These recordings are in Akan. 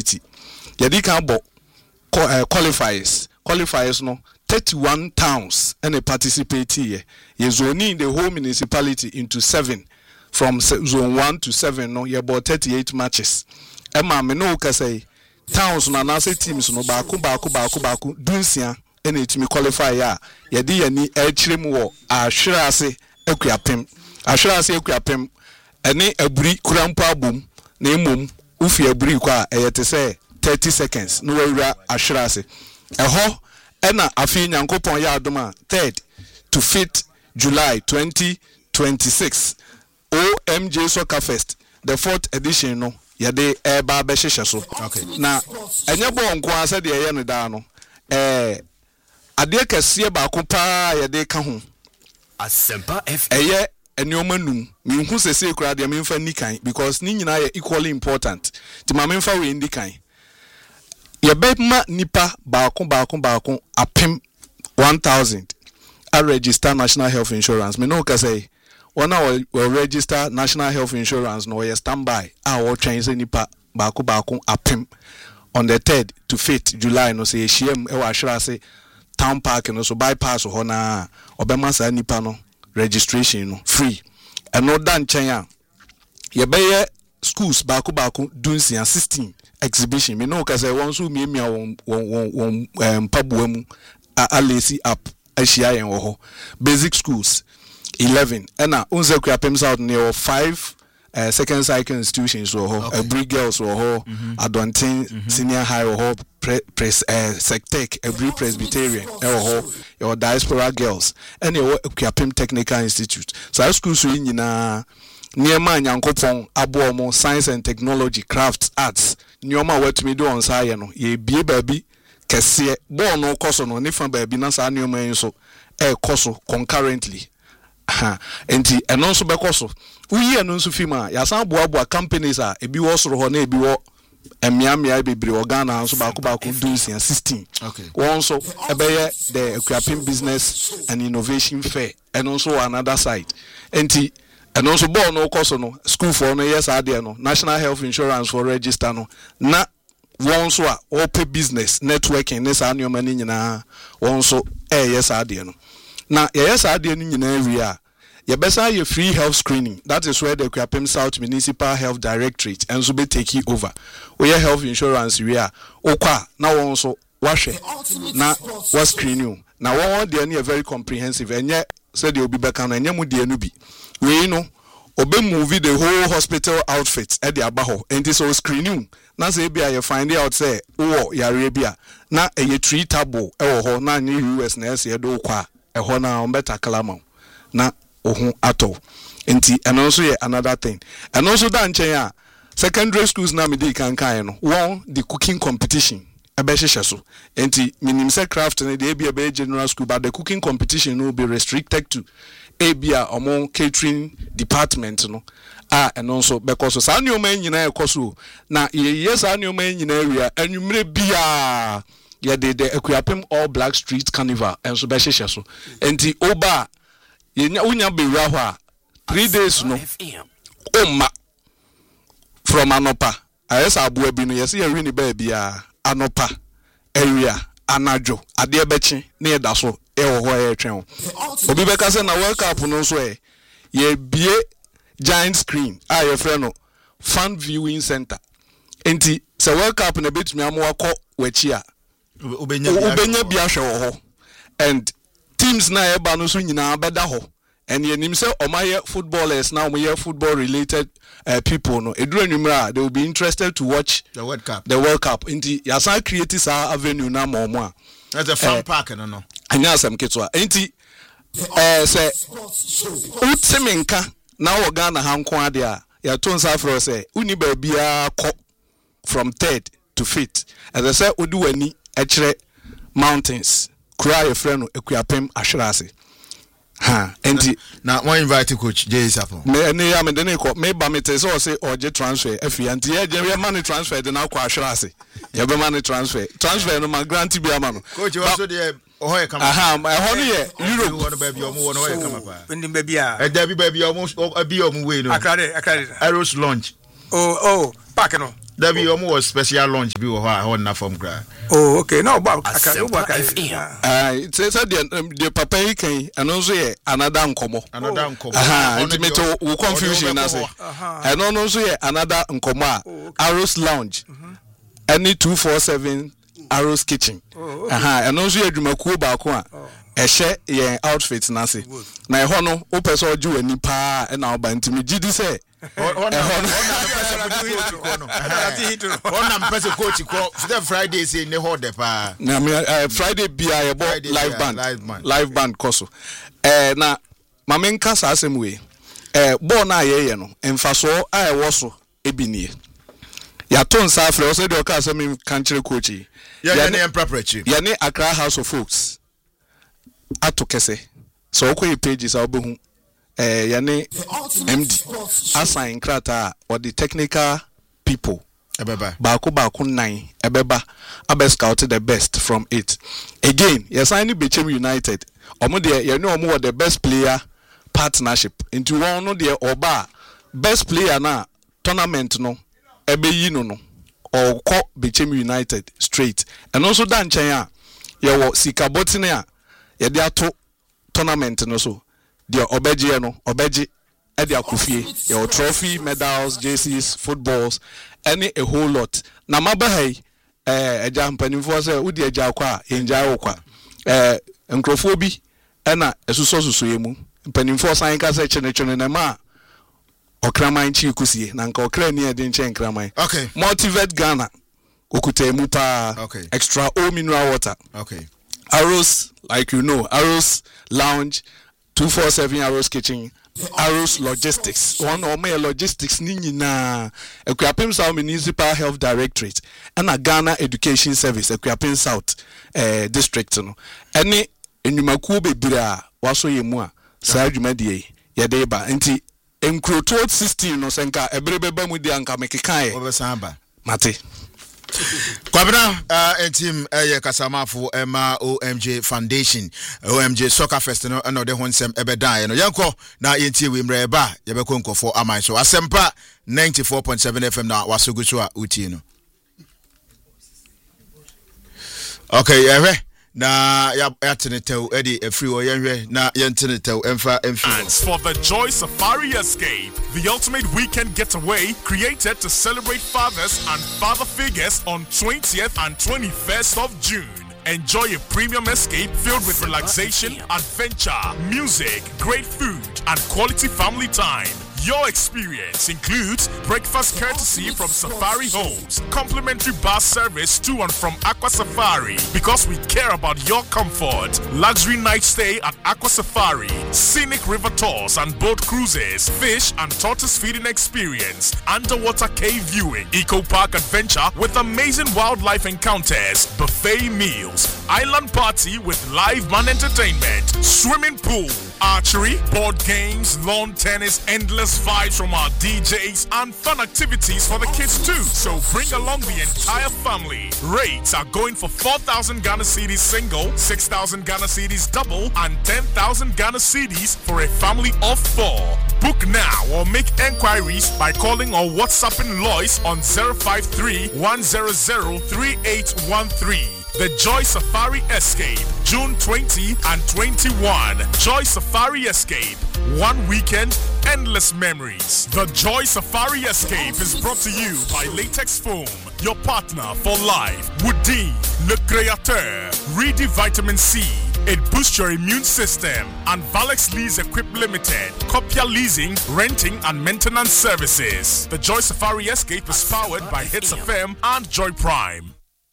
municipality. Yadi can bo qualifiers no 31 towns and a participate here. Ye zoning the whole municipality into 7 from zone 1 to 7 no ye about 38 matches. Emma me no ka say towns no na say teams no baako dunsia and it me qualify ya yedi yani echirem wo ahwerase akuapem ene aburi kurampo abom na emom ufi aburi kwa eyete say 30 seconds no wura ahwerase eho ena afi nyankopon ya adoma 3rd to 5th July 2026 OMJ Soccer Fest the 4th edition no yade eba be hyehyɛ so na enye bo nko asa de ye ne da no ade kase ba ko pa yade ka ho Asempa FM eye enioma num me hu sese kura de me mfa nikan because ni nyina ye equally important ti ma me mfa we ndikan ye be ma nipa ba ko apem 1000 a register national health insurance me no ka say one will register national health insurance no ye standby our train say nipa ba ko apem on the 3rd to 5th July no say hiem e wa hwera say town park no so bypass ho na obema sa nipa no registration no free eno dan chen a ye be schools ba ko dunsia 16 exhibition me no ka say won so miemia won pabuwa mu alesi up ahia yen wo ho basic schools 11 ena unze kuapem south near 5 second cycle institutions wo ho Abri girls wo ho Adontin senior high wo ho Sectec Abri Presbyterian wo ho your diaspora girls ena wo kuapem technical institute so schools yi nyina niema nyankopon abo mo science and technology crafts arts nioma watumi do on saye no ye bie baabi kese bo no koso no nifa baabi na sa nioma yin so koso concurrently enti eno nso bekoso uyi eno nso fima ya san boa companies a ebi wo soro ho na ebi wo emiamia bebre organa nso baako dunsia 16 won so ebeye the equipping business and innovation fair eno nso another side enti eno nso bo no koso no school for no yes ade no national health insurance for register no na won so a open business networking ne sa anoma ni nyina won so yes ade no na yes ade no nyina wi a ye besa ye free health screening. That is where the Kuapem South Municipal Health Directorate and so be take over. We health insurance we are okwa na won so wahwe na was screen you. Na won dey na very comprehensive enye said you be back na enye mu dey no bi. We no obe move the whole hospital outfit e dey abaho enti so screen you. Na say bia you find out say wo yare bia na eye treatable e wo ho na nye US na ese do kwa e ho na on beta kalama na ohun ato enti and also another thing and also that nchen secondary schools na me dey kan no one the cooking competition abehye so enti minim say craft na dey be general school but the cooking competition will be restricted to abia among catering department no and also because sa nyoma nyina ekoso na yes nyoma nyina area anwumre bia ye dey the Kuapem all black street carnival and so behye so enti oba unya bewura ho a 3 days no umma from anopa ayesa abu abi no yesi ya wini ba bia anopa area anajo ade bechi na ye da so e wo ho ye twen obi be ka se na world cup no so ye bie giant screen ye frɛ no fan viewing center enti se world cup na betumi amwakɔ wachi a obenya bia hwɛ wo ho and teams na eba no so nyina beda ho and yenim say omaye footballers now we football related people no eduru nwumra they will be interested to watch the World Cup inti yasa create sa avenue na momo a that's a fun park no anya asem ketwa inti say utimenka na wo Ghana hanko ade a ya to nsa afro say uni ba bia ko from 3rd to 5th as I say odu wani e kire mountains cry a friend Kuapem ahwerase enti na one invite coach Jay Sapo me ya me de ko me ba me te say oje transfer afia nti ye je money transfer de na kwa ahwerase ye be money transfer no ma grant bi ama no coach also dey ohoye kama ho no ye Europe won ba bi omo won ohoye kama pa ndim ba bia da bi ba bi omo abi omo we no akrade Arrows launch oh park no There be almost special lunch be on from cry. Oh, okay. No, but Asempa FM. It says the papa he can and also another nkomo. Another nkomo. Intimate will confusion as and also another nkomo. Arrows Lounge. Any 247 Arrows Kitchen. And also adwumakuo ba ko a ehye ye outfit na se. Na e ho no wo pese oju ani pa e na oba ntimi gidi se On Friday say ne hold pa. Na Friday bia live band koso. Na mamenka sa asem we. Ball na ye no emfaso a e wo so ebinie. Ya ton sa afre o se de o ka asem kan kire coach. Ya ne preparatory. Ya ne Accra House of Folks. Ato kese. So okoye pages a obehu yani MD assign krata or the technical people baako 9 ebeba abe scout the best from it again yes I need Bechem United omo de you know omo the best player partnership into one no de oba best player na tournament no ebe yi no or call Bechem United straight and also dan chen a ye wo sika botine a ye de ato tournament no so the obeji no obeji e de akofie your trophy medals jerseys footballs any a whole lot na mabahai eja mpanimfo se udi eja akwa enja okwa nkrofo bi na esuso yemu mpanimfo san ka se chene na ma okraman chi kusie na nka okra ni ede nche nkraman okay motivate Ghana okutemu pa okay extra mineral water okay Arrows like you know Arrows Lounge 247 Arrows Kitchen, Arrows Logistics. One or more logistics ni nyina. Equiapim South Municipal Health Directorate and a Ghana Education Service. Equiapim South District no. Any enyumakuo bebira waso yemua. Sa adwumadie yedeba. Nti enkroto 16 no senka ebrebeba mu di anka mekekae. Obesamba. Mate. Kwabena team kasamafo Emma OMJ Foundation OMJ Soccer Fest no de honsem ebedan no yanko na yentie we mreba yebekọ nkofo aman so Asempa 94.7 FM na wasoguso a uti no okay na yatenetew edi free o yenhwe na yentenetew emfa And for the Joy Safari Escape, the ultimate weekend getaway created to celebrate fathers and father figures on 20th and 21st of June. Enjoy a premium escape filled with relaxation, adventure, music, great food, and quality family time. Your experience includes breakfast courtesy from Safari Homes, complimentary bus service to and from Aqua Safari because we care about your comfort, luxury night stay at Aqua Safari, scenic river tours and boat cruises, fish and tortoise feeding experience, underwater cave viewing, eco park adventure with amazing wildlife encounters, buffet meals, island party with live band entertainment, swimming pool, archery, board games, lawn tennis, endless vibes from our DJs, and fun activities for the kids too. So bring along the entire family. Rates are going for 4,000 Ghana cedis single, 6,000 Ghana cedis double, and 10,000 Ghana cedis for a family of 4. Book now or make enquiries by calling or WhatsApping Lois on 053 100 3813. The Joy Safari Escape, June 20 and 21. Joy Safari Escape, one weekend, endless memories. The Joy Safari Escape is brought to you by Latex Foam, your partner for life. Woodin, Le Créateur, Ready Vitamin C. It boosts your immune system. And Valex Lease Equip Limited, Copia Leasing, Renting and Maintenance Services. The Joy Safari Escape is powered by Hits FM and Joy Prime.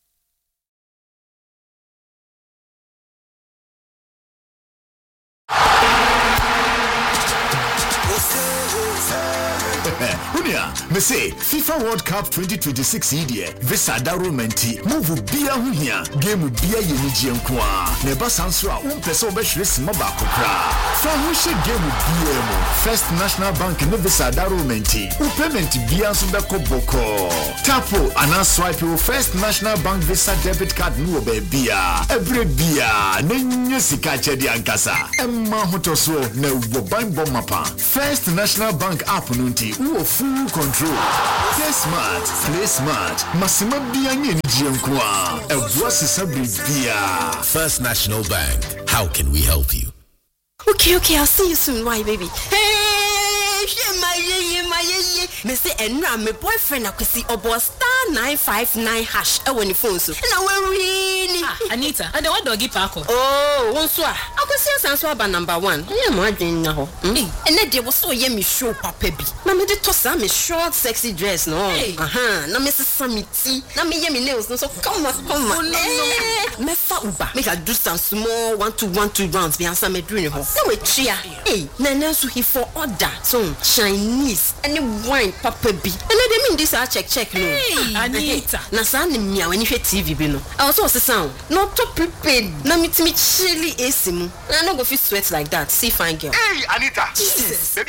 Unia, me say FIFA World Cup 2026 idea. Visa darumenti. Move bia hu hia. Game bia yeniji nkoa. Neba sanso a umpese obehwere sima ba kokra. Fa hu she game bia mo. First National Bank ne visa darumenti. Payment bia so be ko boko. Tapo ana swipe your First National Bank Visa debit card no be bia. Every bia na nyo sika chedi ankasa. Emma hotoso na wo ban bomapa. First National Bank app no nti Baby, who full control. Play smart, play smart. Massima Bianye Jiankwa. A boss is a bia. First National Bank. How can we help you? Okay, I'll see you soon. Why, baby? Hey, my Mr. Enra, my boyfriend, I could see about *959# when the phone so. And I will really. Anita, I don't want doggy park. Oh, one swa. I could see us answer by number 1. Yeah, my dream now. And then there was so yummy show, Papa B. Mamma did toss some short, sexy dress, no. Now Mrs. Samiti. Now me yummy nails, no. So come on. Oh, no. Me fa uba. Make her do some small 1-2 rounds behind some dream. No, cheer. Hey, Nana, so he for order. So Chinese and the wine, Papa B. And I mean this, I check. No. Hey, Anita. Na sana mia when you hear TV bi no. I also sound not to prepared. Na me chilly AC mu. I no go fit sweat like that. See fine girl. Hey, Anita. Jesus. Baby